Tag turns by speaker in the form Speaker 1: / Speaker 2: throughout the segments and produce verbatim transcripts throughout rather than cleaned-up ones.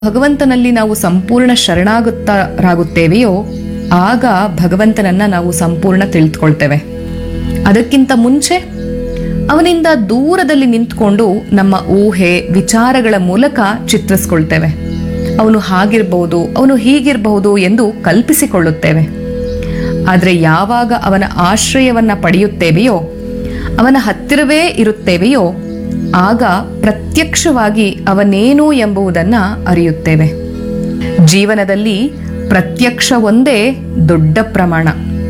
Speaker 1: ಭಗವಂತನಲ್ಲಿ ನಾವು ಸಂಪೂರ್ಣ ಶರಣಾಗುತ್ತರಾಗುತ್ತೇವೆಯೋ ಆಗ ಭಗವಂತನನ್ನ ನಾವು ಸಂಪೂರ್ಣ ತಿಳಿದುಕೊಳ್ತೇವೆ. ಅದಕ್ಕಿಂತ ಮುಂಚೆ ಅವನಿಂದ ದೂರದಲ್ಲಿ ನಿಂತ್ಕೊಂಡು ನಮ್ಮ ಊಹೆ ವಿಚಾರಗಳ ಮೂಲಕ ಚಿತ್ರಿಸ್ಕೊಳ್ತೇವೆ. ಅವನು ಹಾಗಿರಬಹುದು, ಅವನು ಹೀಗಿರಬಹುದು ಎಂದು ಕಲ್ಪಿಸಿಕೊಳ್ಳುತ್ತೇವೆ. ಆದರೆ ಯಾವಾಗ ಅವನ ಆಶ್ರಯವನ್ನ ಪಡೆಯುತ್ತೇವೆಯೋ, ಅವನ ಹತ್ತಿರವೇ ಇರುತ್ತೇವೆಯೋ ಆಗ ಪ್ರತ್ಯಕ್ಷವಾಗಿ ಅವನೇನು ಎಂಬುದನ್ನ ಅರಿಯುತ್ತೇವೆ. ಜೀವನದಲ್ಲಿ ಪ್ರತ್ಯಕ್ಷ ಒಂದೇ ದೊಡ್ಡ ಪ್ರಮಾಣ.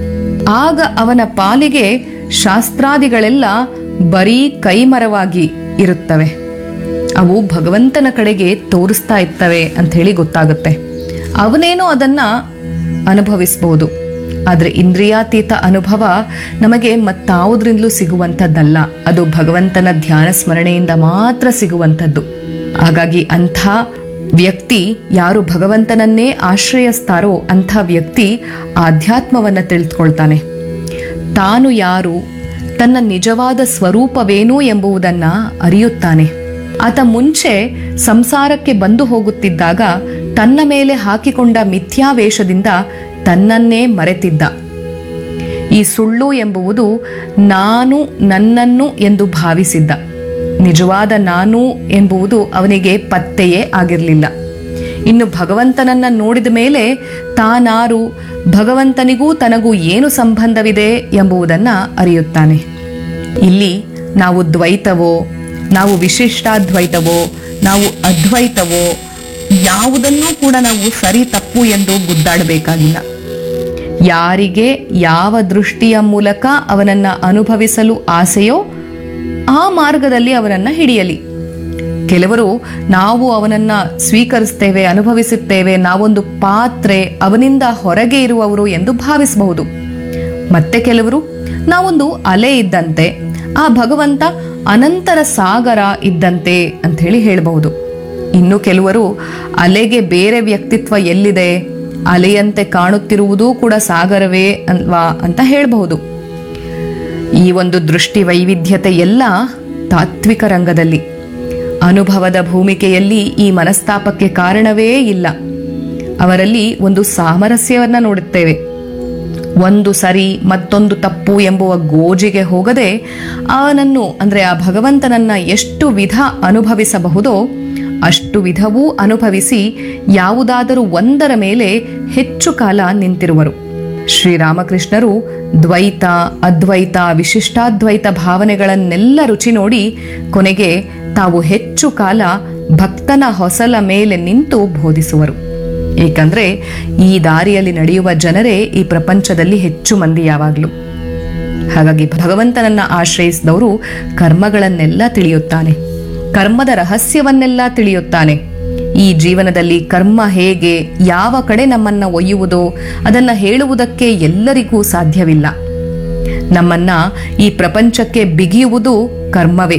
Speaker 1: ಆಗ ಅವನ ಪಾಲಿಗೆ ಶಾಸ್ತ್ರಾದಿಗಳೆಲ್ಲ ಬರೀ ಕೈಮರವಾಗಿ ಇರುತ್ತವೆ. ಅವು ಭಗವಂತನ ಕಡೆಗೆ ತೋರಿಸ್ತಾ ಇರ್ತವೆ ಅಂತ ಹೇಳಿ ಗೊತ್ತಾಗುತ್ತೆ. ಅವನೇನೋ ಅದನ್ನ ಅನುಭವಿಸಬಹುದು. ಆದ್ರೆ ಇಂದ್ರಿಯಾತೀತ ಅನುಭವ ನಮಗೆ ಮತ್ತಾವುದ್ರಿಂದಲೂ ಸಿಗುವಂಥದ್ದಲ್ಲ. ಅದು ಭಗವಂತನ ಧ್ಯಾನ ಸ್ಮರಣೆಯಿಂದ ಮಾತ್ರ ಸಿಗುವಂಥದ್ದು. ಹಾಗಾಗಿ ಅಂಥ ವ್ಯಕ್ತಿ ಯಾರು ಭಗವಂತನನ್ನೇ ಆಶ್ರಯಿಸ್ತಾರೋ ಅಂಥ ವ್ಯಕ್ತಿ ಆಧ್ಯಾತ್ಮವನ್ನ ತಿಳಿದುಕೊಳ್ತಾನೆ. ತಾನು ಯಾರು, ತನ್ನ ನಿಜವಾದ ಸ್ವರೂಪವೇನು ಎಂಬುದನ್ನ ಅರಿಯುತ್ತಾನೆ. ಆತ ಮುಂಚೆ ಸಂಸಾರಕ್ಕೆ ಬಂದು ಹೋಗುತ್ತಿದ್ದಾಗ ತನ್ನ ಮೇಲೆ ಹಾಕಿಕೊಂಡ ಮಿಥ್ಯಾವೇಷದಿಂದ ತನ್ನನ್ನೇ ಮರೆತಿದ್ದ. ಈ ಸುಳ್ಳು ಎಂಬುವುದು ನಾನು ನನ್ನನ್ನು ಎಂದು ಭಾವಿಸಿದ್ದ. ನಿಜವಾದ ನಾನು ಎಂಬುದು ಅವನಿಗೆ ಪತ್ತೆಯೇ ಆಗಿರಲಿಲ್ಲ. ಇನ್ನು ಭಗವಂತನನ್ನ ನೋಡಿದ ಮೇಲೆ ತಾನಾರು, ಭಗವಂತನಿಗೂ ತನಗೂ ಏನು ಸಂಬಂಧವಿದೆ ಎಂಬುದನ್ನ ಅರಿಯುತ್ತಾನೆ. ಇಲ್ಲಿ ನಾವು ದ್ವೈತವೋ, ನಾವು ವಿಶಿಷ್ಟಾದ್ವೈತವೋ, ನಾವು ಅದ್ವೈತವೋ ಯಾವುದನ್ನೂ ಕೂಡ ನಾವು ಸರಿ ತಪ್ಪು ಎಂದು ಗುದ್ದಾಡಬೇಕಾಗಿಲ್ಲ. ಯಾರಿಗೆ ಯಾವ ದೃಷ್ಟಿಯ ಮೂಲಕ ಅವನನ್ನ ಅನುಭವಿಸಲು ಆಸೆಯೋ ಆ ಮಾರ್ಗದಲ್ಲಿ ಅವನನ್ನ ಹಿಡಿಯಲಿ. ಕೆಲವರು ನಾವು ಅವನನ್ನ ಸ್ವೀಕರಿಸ್ತೇವೆ, ಅನುಭವಿಸುತ್ತೇವೆ, ನಾವೊಂದು ಪಾತ್ರೆ, ಅವನಿಂದ ಹೊರಗೆ ಇರುವವರು ಎಂದು ಭಾವಿಸಬಹುದು. ಮತ್ತೆ ಕೆಲವರು ನಾವೊಂದು ಅಲೆ ಇದ್ದಂತೆ, ಆ ಭಗವಂತ ಅನಂತರ ಸಾಗರ ಇದ್ದಂತೆ ಅಂತ ಹೇಳಿ ಹೇಳಬಹುದು. ಇನ್ನು ಕೆಲವರು ಅಲೆಗೆ ಬೇರೆ ವ್ಯಕ್ತಿತ್ವ ಎಲ್ಲಿದೆ, ಅಲೆಯಂತೆ ಕಾಣುತ್ತಿರುವುದೂ ಕೂಡ ಸಾಗರವೇ ಅಲ್ವಾ ಅಂತ ಹೇಳಬಹುದು. ಈ ಒಂದು ದೃಷ್ಟಿ ವೈವಿಧ್ಯತೆ ಎಲ್ಲ ತಾತ್ವಿಕ ರಂಗದಲ್ಲಿ. ಅನುಭವದ ಭೂಮಿಕೆಯಲ್ಲಿ ಈ ಮನಸ್ತಾಪಕ್ಕೆ ಕಾರಣವೇ ಇಲ್ಲ. ಅವರಲ್ಲಿ ಒಂದು ಸಾಮರಸ್ಯವನ್ನ ನೋಡುತ್ತೇವೆ. ಒಂದು ಸರಿ ಮತ್ತೊಂದು ತಪ್ಪು ಎಂಬುವ ಗೋಜಿಗೆ ಹೋಗದೆ ಅವನನ್ನು ಅಂದ್ರೆ ಆ ಭಗವಂತನನ್ನ ಎಷ್ಟು ವಿಧ ಅನುಭವಿಸಬಹುದೋ ಅಷ್ಟು ವಿಧವೂ ಅನುಭವಿಸಿ ಯಾವುದಾದರೂ ಒಂದರ ಮೇಲೆ ಹೆಚ್ಚು ಕಾಲ ನಿಂತಿರುವರು. ಶ್ರೀರಾಮಕೃಷ್ಣರು ದ್ವೈತ, ಅದ್ವೈತ, ವಿಶಿಷ್ಟಾದ್ವೈತ ಭಾವನೆಗಳನ್ನೆಲ್ಲ ರುಚಿ ನೋಡಿ ಕೊನೆಗೆ ತಾವು ಹೆಚ್ಚು ಕಾಲ ಭಕ್ತನ ಹೊಸಲ ಮೇಲೆ ನಿಂತು ಬೋಧಿಸುವರು. ಏಕೆಂದ್ರೆ ಈ ದಾರಿಯಲ್ಲಿ ನಡೆಯುವ ಜನರೇ ಈ ಪ್ರಪಂಚದಲ್ಲಿ ಹೆಚ್ಚು ಮಂದಿ ಯಾವಾಗಲೂ. ಹಾಗಾಗಿ ಭಗವಂತನನ್ನ ಆಶ್ರಯಿಸಿದವರು ಕರ್ಮಗಳನ್ನೆಲ್ಲ ತಿಳಿಯುತ್ತಾನೆ, ಕರ್ಮದ ರಹಸ್ಯವನ್ನೆಲ್ಲ ತಿಳಿಯುತ್ತಾನೆ. ಈ ಜೀವನದಲ್ಲಿ ಕರ್ಮ ಹೇಗೆ, ಯಾವ ಕಡೆ ನಮ್ಮನ್ನ ಒಯ್ಯುವುದೋ ಅದನ್ನ ಹೇಳುವುದಕ್ಕೆ ಎಲ್ಲರಿಗೂ ಸಾಧ್ಯವಿಲ್ಲ. ನಮ್ಮನ್ನ ಈ ಪ್ರಪಂಚಕ್ಕೆ ಬಿಗಿಯುವುದು ಕರ್ಮವೇ,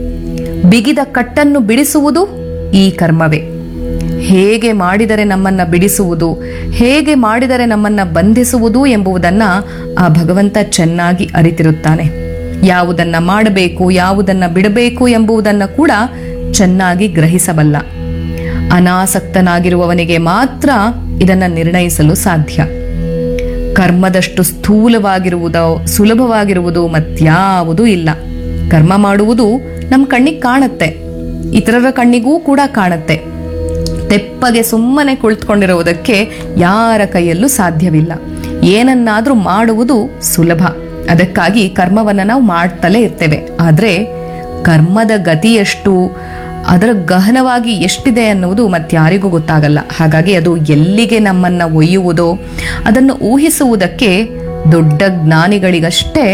Speaker 1: ಬಿಗಿದ ಕಟ್ಟನ್ನು ಬಿಡಿಸುವುದು ಈ ಕರ್ಮವೇ. ಹೇಗೆ ಮಾಡಿದರೆ ನಮ್ಮನ್ನ ಬಿಡಿಸುವುದು, ಹೇಗೆ ಮಾಡಿದರೆ ನಮ್ಮನ್ನ ಬಂಧಿಸುವುದು ಎಂಬುದನ್ನ ಆ ಭಗವಂತ ಚೆನ್ನಾಗಿ ಅರಿತಿರುತ್ತಾನೆ. ಯಾವುದನ್ನ ಮಾಡಬೇಕು, ಯಾವುದನ್ನ ಬಿಡಬೇಕು ಎಂಬುದನ್ನ ಕೂಡ ಚೆನ್ನಾಗಿ ಗ್ರಹಿಸಬಲ್ಲ. ಅನಾಸಕ್ತನಾಗಿರುವವನಿಗೆ ಮಾತ್ರ ಇದನ್ನ ನಿರ್ಣಯಿಸಲು ಸಾಧ್ಯ. ಕರ್ಮದಷ್ಟು ಸ್ಥೂಲವಾಗಿರುವುದೋ ಸುಲಭವಾಗಿರುವುದು ಮತ್ಯಾವುದೂ ಇಲ್ಲ. ಕರ್ಮ ಮಾಡುವುದು ನಮ್ಮ ಕಣ್ಣಿಗೆ ಕಾಣುತ್ತೆ, ಇತರರ ಕಣ್ಣಿಗೂ ಕೂಡ ಕಾಣುತ್ತೆ. ತೆಪ್ಪಗೆ ಸುಮ್ಮನೆ ಕುಳಿತುಕೊಂಡಿರುವುದಕ್ಕೆ ಯಾರ ಕೈಯಲ್ಲೂ ಸಾಧ್ಯವಿಲ್ಲ. ಏನನ್ನಾದ್ರೂ ಮಾಡುವುದು ಸುಲಭ. ಅದಕ್ಕಾಗಿ ಕರ್ಮವನ್ನ ನಾವು ಮಾಡ್ತಲೇ ಇರ್ತೇವೆ. ಆದ್ರೆ ಕರ್ಮದ ಗತಿ ಎಷ್ಟು, ಅದರ ಗಹನವಾಗಿ ಎಷ್ಟಿದೆ ಅನ್ನುವುದು ಮತ್ತಾರಿಗೂ ಗೊತ್ತಾಗಲ್ಲ. ಹಾಗಾಗಿ ಅದು ಎಲ್ಲಿಗೆ ನಮ್ಮನ್ನ ಒಯ್ಯುವುದೋ ಅದನ್ನು ಊಹಿಸುವುದಕ್ಕೆ ದೊಡ್ಡ ಜ್ಞಾನಿಗಳಿಗಷ್ಟೇ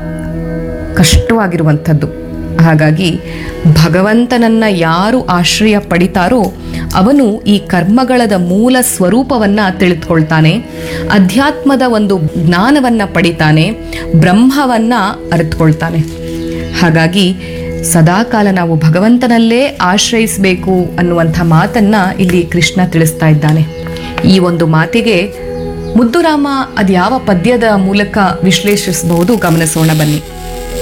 Speaker 1: ಕಷ್ಟವಾಗಿರುವಂಥದ್ದು. ಹಾಗಾಗಿ ಭಗವಂತನನ್ನ ಯಾರು ಆಶ್ರಯ ಪಡಿತಾರೋ ಅವನು ಈ ಕರ್ಮಗಳದ ಮೂಲ ಸ್ವರೂಪವನ್ನ ತಿಳಿದುಕೊಳ್ತಾನೆ, ಅಧ್ಯಾತ್ಮದ ಒಂದು ಜ್ಞಾನವನ್ನ ಪಡಿತಾನೆ, ಬ್ರಹ್ಮವನ್ನ ಅರಿತುಕೊಳ್ತಾನೆ. ಹಾಗಾಗಿ ಸದಾಕಾಲ ನಾವು ಭಗವಂತನಲ್ಲೇ ಆಶ್ರಯಿಸಬೇಕು ಅನ್ನುವಂಥ ಮಾತನ್ನ ಇಲ್ಲಿ ಕೃಷ್ಣ ತಿಳಿಸ್ತಾ ಇದ್ದಾನೆ. ಈ ಒಂದು ಮಾತಿಗೆ ಮುದ್ದುರಾಮ ಅದ್ಯಾವ ಪದ್ಯದ ಮೂಲಕ ವಿಶ್ಲೇಷಿಸಬಹುದು ಗಮನಿಸೋಣ ಬನ್ನಿ.